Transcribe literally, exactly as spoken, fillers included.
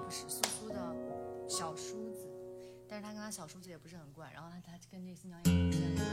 不是苏苏的小叔子，但是他跟他小叔子也不是很惯，然后他他跟这个新娘也不是很